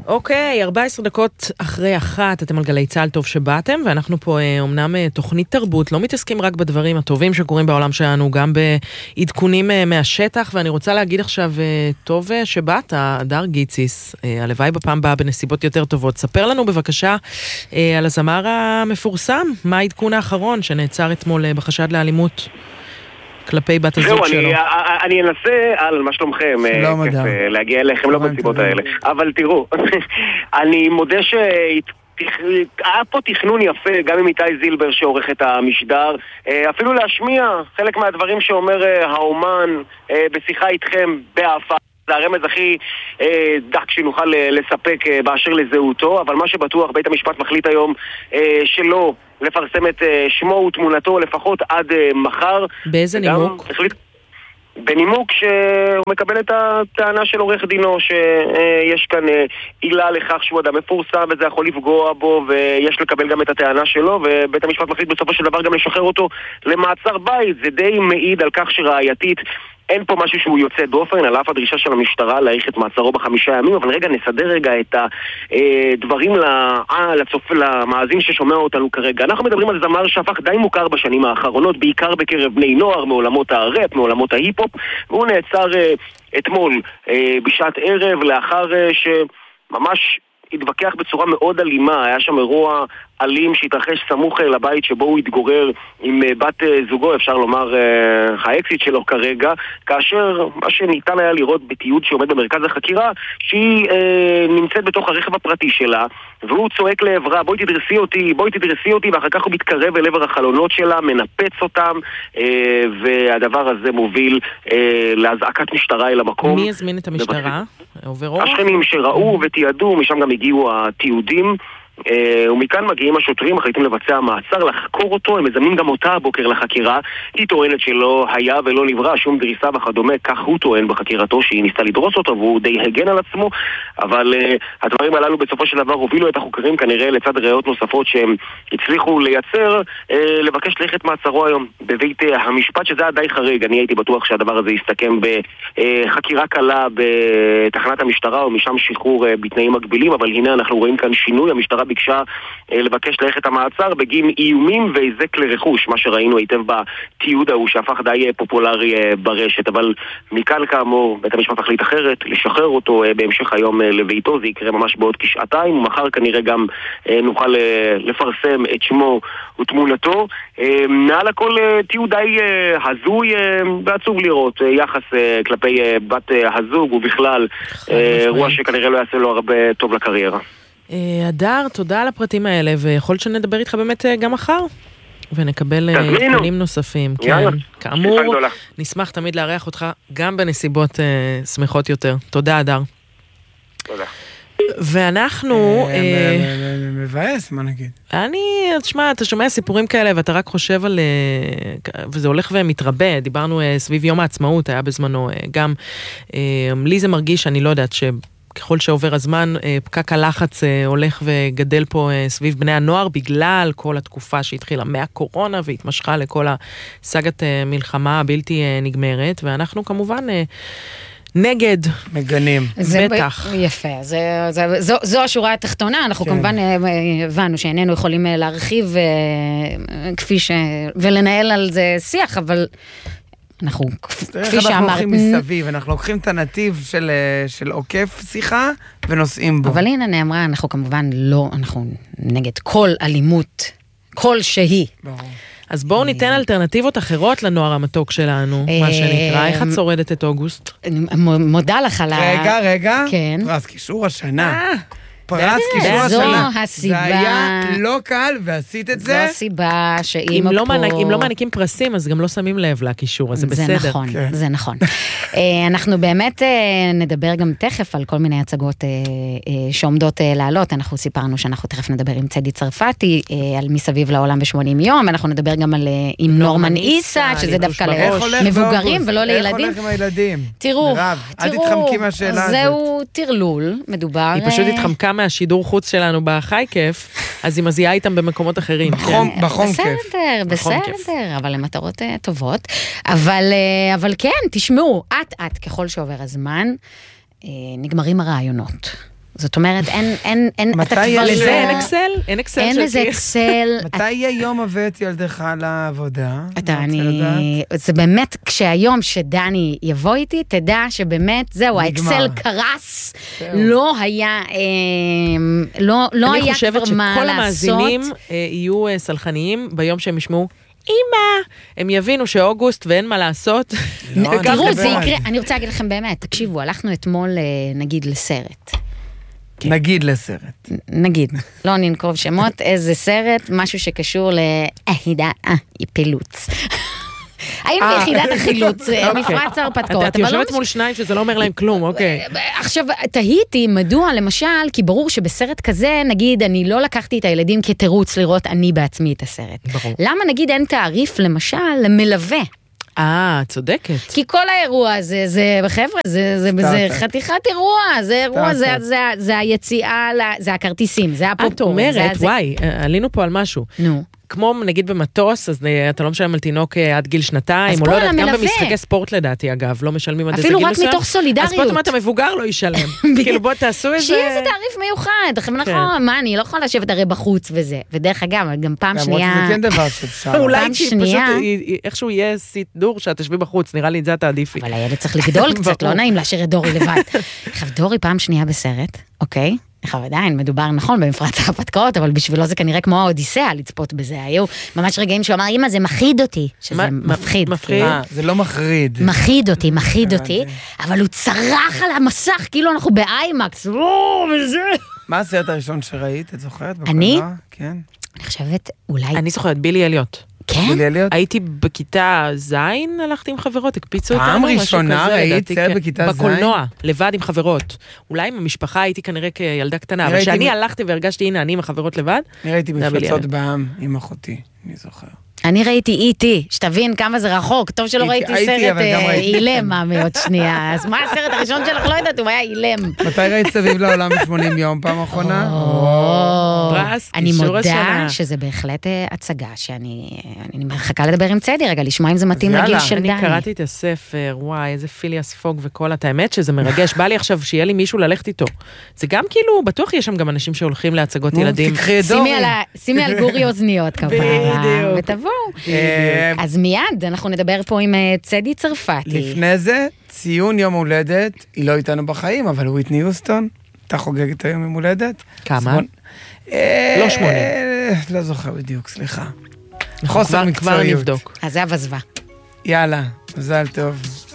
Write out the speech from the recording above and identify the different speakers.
Speaker 1: אוקיי, 14 דקות אחרי 1, אתם על גלי צהל, טוב שבאתם, ואנחנו פה אומנם תוכנית תרבות, לא מתעסקים רק בדברים הטובים שקורים בעולם שלנו, גם בעדכונים מהשטח, ואני רוצה להגיד עכשיו, טוב שבאת, הדר גיציס, הלוואי בפעם באה בנסיבות יותר טובות. ספר לנו בבקשה על הזמר המפורסם, מה העדכון האחרון שנעצר אתמול בחשד לאלימות כלפי בת הזוג שלו.
Speaker 2: אני אנסה, מה שלומכם?
Speaker 3: שלום אדם.
Speaker 2: להגיע אליכם, לא בנסיבות האלה. אבל תראו, אני מודה היה פה תכנון יפה, גם עם איתי זילבר שעורך את המשדר, אפילו להשמיע חלק מהדברים שאומר האומן בשיחה איתכם באהבה. זה הרמז הכי דק שנוכל לספק באשר לזהותו, אבל מה שבטוח, בית המשפט מחליט היום שלא לפרסם את שמו ותמונתו לפחות עד מחר.
Speaker 1: באיזה נימוק?
Speaker 2: בנימוק שהוא מקבל את הטענה של עורך דינו שיש כאן עילה לכך שהוא אדם מפורסם וזה יכול לפגוע בו, ויש לקבל גם את הטענה שלו, ובית המשפט מחליט בסופו של דבר גם לשחרר אותו למעצר בית. זה די מעיד על כך שראייתית אין פה משהו שהוא יוצא דופן, על אף הדרישה של המשטרה להאריך את מעצרו ב5 ימים, אבל רגע נסדר רגע את הדברים למאזין ששומע אותנו כרגע. אנחנו מדברים על זמר שהפך די מוכר בשנים האחרונות, בעיקר בקרב בני נוער, מעולמות הראפ, מעולמות ההיפ-הופ, והוא נעצר אתמול בשעת ערב, לאחר שממש התווכח בצורה מאוד אלימה. היה שם אירוע אלים שהתרחש סמוך לבית שבו הוא התגורר עם בת זוגו, אפשר לומר האקסיט שלו כרגע, כאשר מה שניתן היה לראות בתיעוד שעומד במרכז החקירה, שהיא נמצאת בתוך הרכב הפרטי שלה, והוא צועק לעברה, בואי תדרסי אותי, ואחר כך הוא מתקרב אל עבר החלונות שלה, מנפץ אותם, והדבר הזה מוביל להזעקת משטרה אל המקום.
Speaker 1: מי הזמין את המשטרה?
Speaker 2: השכנים שראו ותיעדו, משם גם הגיעו התיעודים, ומכאן מגיעים השוטרים, מחליטים לבצע מעצר, לחקור אותו, הם מזמנים גם אותה הבוקר לחקירה. היא טוענת שלא היה ולא נברא שום דריסה וכדומה, כך הוא טוען בחקירתו שהיא ניסתה לדרוס אותו, והוא די הגן על עצמו, אבל הדברים הללו בסופו של דבר הובילו את החוקרים כנראה לצד ראיות נוספות שהם הצליחו לייצר, לבקש ללכת מעצרו היום בבית המשפט, שזה היה די חריג. אני הייתי בטוח שהדבר הזה יסתכם בחקירה קלה בתחנת המשטרה או משם שחרור בתנאים מגבילים, אבל הנה אנחנו רואים כאן שינוי. המשטרה ביקשה לבקש ללכת המעצר בגין איומים והיזק לרכוש, מה שראינו היטב בתיעוד ההוא שהפך די פופולרי ברשת. אבל מכאן כאמור בית המשפט החליט אחרת, לשחרר אותו בהמשך היום לביתו. זה יקרה ממש בעוד כשעתיים, ומחר כנראה גם נוכל לפרסם את שמו ותמונתו. מעל הכל תיעוד די הזוי ועצוב לראות יחס כלפי בת הזוג, ובכלל אירוע שכנראה לא יעשה לו הרבה טוב לקריירה.
Speaker 1: אדר, תודה על הפרטים האלה, ויכול שנדבר איתך באמת גם מחר, ונקבל פנים נוספים. כן, כאמור, נשמח תמיד לארח אותך גם בנסיבות שמחות יותר. תודה, אדר.
Speaker 2: תודה.
Speaker 1: ואנחנו...
Speaker 3: מבאס, מה נגיד?
Speaker 1: תשמע, אתה שומע סיפורים כאלה, ואתה רק חושב על... וזה הולך ומתרבה. דיברנו סביב יום העצמאות, היה בזמנו גם... לי זה מרגיש, אני לא יודעת ככל שעובר הזמן, פקק הלחץ הולך וגדל פה סביב בני הנוער, בגלל כל התקופה שהתחילה מהקורונה, והתמשכה לכל הסגת מלחמה הבלתי נגמרת, ואנחנו כמובן נגד.
Speaker 3: מגנים.
Speaker 1: בטח.
Speaker 4: יפה, זו השורה התחתונה, אנחנו כמובן הבנו שאיננו יכולים להרחיב ולנהל על זה שיח, אבל... אנחנו, כפי שאמרת...
Speaker 3: אנחנו הולכים מסביב, אנחנו לוקחים את הנתיב של עוקף שיחה ונוסעים בו.
Speaker 4: אבל הנה נאמרה, אנחנו כמובן לא, אנחנו נגד כל אלימות, כל שהיא.
Speaker 3: ברור.
Speaker 1: אז בואו ניתן אלטרנטיבות אחרות לנוער המתוק שלנו, מה שנקרא. איך את שורדת את אוגוסט?
Speaker 4: מודה לך על
Speaker 3: רגע.
Speaker 4: כן.
Speaker 3: פרס קישור השנה. פרס קישור השנה. זה היה לא קל, ועשית את זה.
Speaker 4: זו הסיבה שאם
Speaker 1: לא מעניקים פרסים, אז גם לא שמים לב לקישור, אז זה בסדר.
Speaker 4: זה נכון, זה נכון. אנחנו באמת נדבר גם תכף על כל מיני הצגות שעומדות לעלות. אנחנו סיפרנו שאנחנו תכף נדבר עם צדי צרפתי, על מסביב לעולם ב80 יום. אנחנו נדבר גם עם נורמן איסה, שזה דווקא למבוגרים ולא לילדים.
Speaker 3: איך הולך עם הילדים?
Speaker 4: תראו,
Speaker 3: אל תתחמקי מהשאלה הזאת.
Speaker 4: זהו תרלול, מדובר.
Speaker 1: היא פשוט התחמקה מהשידור חוץ שלנו בחי כיף, אז היא מזיעה איתם במקומות אחרים.
Speaker 3: בחום כיף.
Speaker 4: בסדר, אבל למטרות טובות. אבל כן, תשמעו, את ככל שעובר הזמן, נגמרים הרעיונות. זאת אומרת, אין,
Speaker 3: מתי יהיה לזה?
Speaker 1: אין אקסל? אין אקסל
Speaker 4: אין איזה אקסל.
Speaker 3: מתי יהיה יום הבאת ילדך לעבודה?
Speaker 4: זה באמת, כשהיום שדני יבוא איתי, תדע שבאמת, זהו, האקסל קרס, לא היה כבר מה לעשות.
Speaker 1: אני חושבת שכל המאזינים יהיו סלחניים ביום שהם ישמעו, אמא, הם יבינו שאוגוסט ואין מה לעשות.
Speaker 4: תראו, זה יקרה, אני רוצה להגיד לכם באמת, תקשיבו, הלכנו אתמול, נגיד, לסרט.
Speaker 3: נגיד לסרט.
Speaker 4: נגיד, לא ננקוב שמות, איזה סרט, משהו שקשור לפילוץ. היינו ביחידת החילוץ, מפרץ ההרפתקאות.
Speaker 1: את יושבת מול שניים שזה לא אומר להם כלום, אוקיי.
Speaker 4: עכשיו, תהיתי מדוע, למשל, כי ברור שבסרט כזה, נגיד, אני לא לקחתי את הילדים כתירוץ לראות אני בעצמי את הסרט. למה נגיד אין תעריף, למשל, למלווה?
Speaker 1: צודקת.
Speaker 4: כי כל האירוע הזה, חבר'ה, זה חתיכת אירוע, זה היציאה, זה הכרטיסים, זה הפופקורן.
Speaker 1: את אומרת, וואי, עלינו פה על משהו.
Speaker 4: נו.
Speaker 1: כמו נגיד במטוס, אז אתה לא משלם על תינוק עד גיל 2, או לא יודעת, גם במשחקי ספורט לדעתי, אגב, לא משלמים עד איזה גיל מסוים.
Speaker 4: אפילו רק מתוך סולידריות.
Speaker 1: אז פה תאמרת, המבוגר לא ישלם. כאילו בוא תעשו איזה...
Speaker 4: שיהיה איזה תעריף מיוחד, נכון, מה, אני לא יכולה לשבת הרי בחוץ וזה. ודרך אגב, גם פעם שנייה...
Speaker 3: למרות שזה כן דבר שאפשר.
Speaker 1: אולי פשוט איכשהו יהיה סידור שאת תשבי בחוץ, נראה לי את זה אתה עדיפי.
Speaker 4: אבל הילד צריך לגדול קצת, לא נעים להשאיר את דורי לבד. עכשיו, דורי פעם שנייה בסרט, אוקיי? עכשיו עדיין מדובר נכון במפרץ ההרפתקאות, אבל בשבילו זה כנראה כמו האודיסאה לצפות בזה. היו ממש רגעים שהוא אמר, אמא, זה מחיד אותי, שזה מפחיד.
Speaker 3: זה לא מחריד.
Speaker 4: מחיד אותי, אבל הוא צרח על המסך, כאילו אנחנו באיימקס, וזה.
Speaker 3: מה הסרט הראשון שראית? את זוכרת?
Speaker 4: אני?
Speaker 3: כן.
Speaker 4: אני חושבת, אולי...
Speaker 1: אני זוכרת, בילי אליוט.
Speaker 4: כן?
Speaker 1: הייתי בכיתה זין, הלכתי עם חברות, הקפיצו אותנו.
Speaker 3: פעם ראשונה ראית סרט בכיתה זין?
Speaker 1: בקולנוע, לבד עם חברות. אולי עם המשפחה הייתי כנראה כילדה קטנה, אבל כשאני הלכתי והרגשתי, הנה, אני עם החברות לבד.
Speaker 3: אני ראיתי מפלצות בעם עם אחותי, אני זוכר.
Speaker 4: אני ראיתי E.T, שתבין כמה זה רחוק, טוב שלא ראיתי סרט אילם, עוד שנייה. אז מה הסרט הראשון שלך? לא יודעת, הוא היה אילם.
Speaker 3: מתי ראית סביב לעולם 80 יום פעם אחרונה?
Speaker 4: אני מודה שזה בהחלט הצגה שאני מחכה לדבר עם צדי רגע, לשמוע אם זה מתאים לגיל של דני.
Speaker 1: אני קראתי את הספר, וואי, איזה פיליאס פוג וכל האמת שזה מרגש. בא לי עכשיו שיהיה לי מישהו ללכת איתו. זה גם כאילו, בטוח יש שם גם אנשים שהולכים להצגות ילדים.
Speaker 4: שימי על גורי אוזניות כפרה, ותבואו. אז מיד, אנחנו נדבר פה עם צדי צרפתי.
Speaker 3: לפני זה, ציון יום הולדת, היא לא איתנו בחיים, אבל וויטני יוסטון, אתה חוגגת היום יום הולדת?
Speaker 1: כמה? לא 8.
Speaker 3: לא זוכר בדיוק, סליחה.
Speaker 1: חוסר מקצועיות. כבר נבדוק.
Speaker 4: אז זה עזבה.
Speaker 3: יאללה, מזל טוב.